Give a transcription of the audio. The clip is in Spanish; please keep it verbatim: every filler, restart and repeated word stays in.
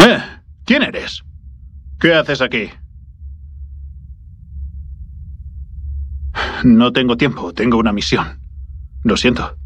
¿Eh? ¿Quién eres? ¿Qué haces aquí? No tengo tiempo, tengo una misión. Lo siento.